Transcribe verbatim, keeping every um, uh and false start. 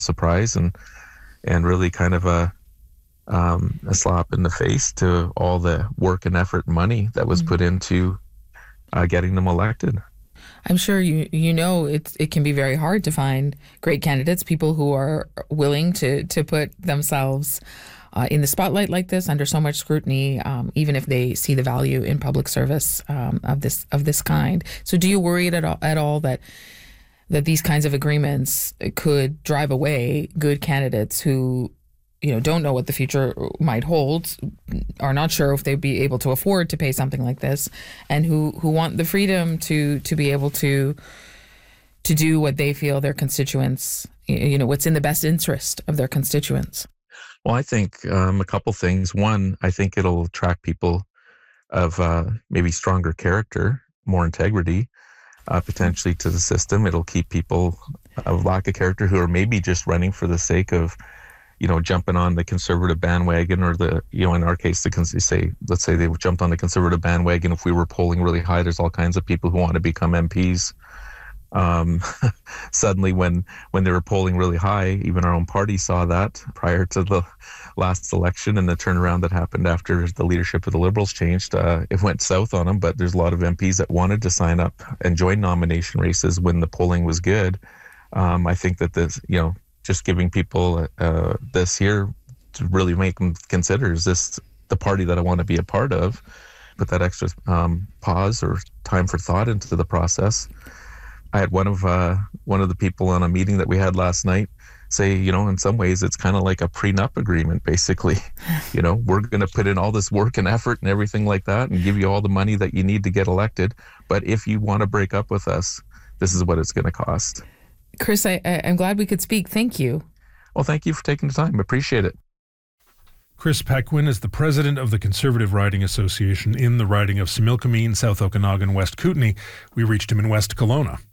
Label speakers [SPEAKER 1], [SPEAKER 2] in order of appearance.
[SPEAKER 1] surprise and and really kind of a um, a slap in the face to all the work and effort and money that was mm-hmm. put into uh, getting them elected.
[SPEAKER 2] I'm sure you you know it's it can be very hard to find great candidates, people who are willing to to put themselves uh, in the spotlight like this under so much scrutiny, um, even if they see the value in public service um, of this of this kind. So, do you worry at all, at all that that these kinds of agreements could drive away good candidates who, you know, don't know what the future might hold, are not sure if they'd be able to afford to pay something like this, and who, who want the freedom to to be able to to do what they feel their constituents, you know, what's in the best interest of their constituents?
[SPEAKER 1] Well, I think um, a couple things. One, I think it'll attract people of uh, maybe stronger character, more integrity, uh, potentially to the system. It'll keep people of lack of character who are maybe just running for the sake of, you know, jumping on the conservative bandwagon, or the, you know, in our case, the say, let's say they jumped on the conservative bandwagon. If we were polling really high, there's all kinds of people who want to become M Ps. Um, suddenly, when when they were polling really high, even our own party saw that prior to the last election, and the turnaround that happened after the leadership of the Liberals changed. Uh, it went south on them, but there's a lot of M Ps that wanted to sign up and join nomination races when the polling was good. Um, I think that this, you know, just giving people uh, this here to really make them consider, is this the party that I want to be a part of? Put that extra um, pause or time for thought into the process. I had one of uh, one of the people on a meeting that we had last night say, you know, in some ways it's kind of like a prenup agreement, basically. You know, we're going to put in all this work and effort and everything like that and give you all the money that you need to get elected. But if you want to break up with us, this is what it's going to cost.
[SPEAKER 2] Chris, I, I'm glad we could speak. Thank you.
[SPEAKER 1] Well, thank you for taking the time. Appreciate it.
[SPEAKER 3] Chris Pequin is the president of the Conservative Riding Association in the riding of Similkameen, South Okanagan, West Kootenay. We reached him in West Kelowna.